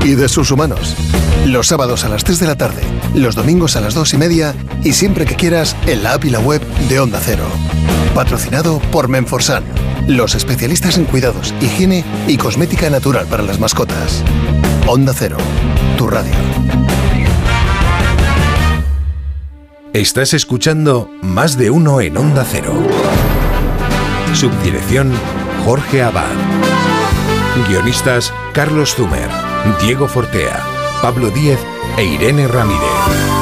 y de sus humanos. Los sábados a las 3 de la tarde, los domingos a las 2:30 y siempre que quieras en la app y la web de Onda Cero. Patrocinado por Menforsan, los especialistas en cuidados, higiene y cosmética natural para las mascotas. Onda Cero, tu radio. Estás escuchando Más de Uno en Onda Cero. Subdirección Jorge Abad. Guionistas Carlos Zumer, Diego Fortea, Pablo Díez e Irene Ramírez.